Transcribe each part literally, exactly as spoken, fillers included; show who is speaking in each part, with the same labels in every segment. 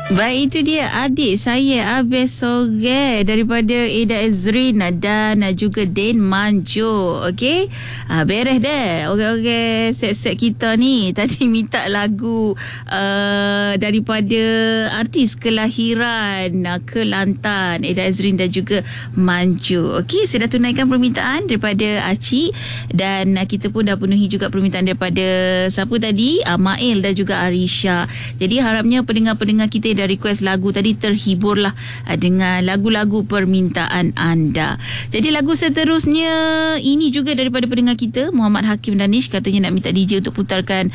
Speaker 1: Baik, itu dia adik saya Abes Sore daripada Eda Ezrin dan juga Den Manjo. Okey, ha, beres dah. Okey-okey, set-set kita ni tadi minta lagu uh, daripada artis kelahiran uh, Kelantan, Eda Ezrin dan juga Manjo. Okey, saya dah tunaikan permintaan daripada Aci dan uh, kita pun dah penuhi juga permintaan daripada siapa tadi? Uh, Mail dan juga Arisha. Jadi harapnya pendengar-pendengar kita dah request lagu tadi terhiburlah dengan lagu-lagu permintaan anda. Jadi lagu seterusnya ini juga daripada pendengar kita Muhammad Hakim Danish, katanya nak minta D J untuk putarkan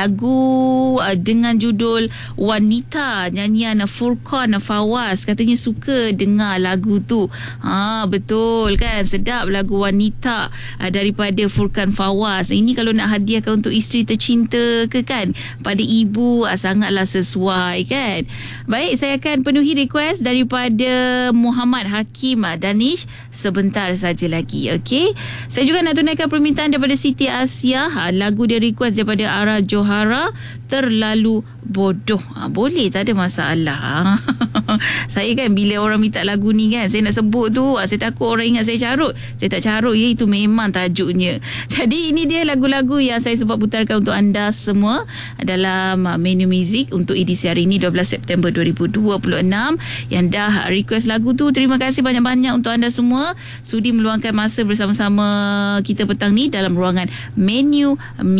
Speaker 1: lagu dengan judul Wanita, nyanyian Furqan Fawaz. Katanya suka dengar lagu tu. Ha, betul kan, sedap lagu Wanita daripada Furqan Fawaz. Ini kalau nak hadiahkan untuk isteri tercinta ke kan, pada ibu, sangatlah sesuai kan. Baik, saya akan penuhi request daripada Muhammad Hakim Danish sebentar saja lagi. Okey, saya juga nak tunaikan permintaan daripada Siti Asia. Ha, lagu dia request daripada Ara Johara, Terlalu Bodoh. Ha, boleh, tak ada masalah. Ha. Saya kan bila orang minta lagu ni kan, saya nak sebut tu, saya takut orang ingat saya carut. Saya tak carut ya, itu memang tajuknya. Jadi ini dia lagu-lagu yang saya sempat putarkan untuk anda semua dalam menu muzik untuk edisi hari ini dua belas September dua ribu dua puluh enam. Yang dah request lagu tu, terima kasih banyak-banyak untuk anda semua sudi meluangkan masa bersama-sama kita petang ni dalam ruangan menu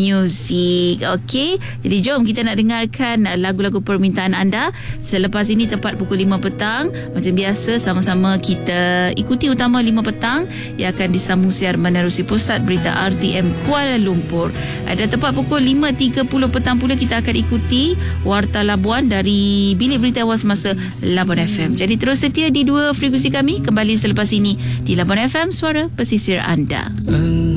Speaker 1: muzik. Okey, jadi jom kita nak dengarkan lagu-lagu permintaan anda. Selepas ini tepat pukul lima petang, macam biasa sama-sama kita ikuti utama lima petang yang akan disambung siar menerusi pusat berita R T M Kuala Lumpur. Ada tepat pukul lima tiga puluh petang pula kita akan ikuti Warta Labuan dari Bilik Berita Awal Semasa Labuan F M. Jadi terus setia di dua frekuensi kami. Kembali selepas ini di Labuan F M, suara pesisir anda.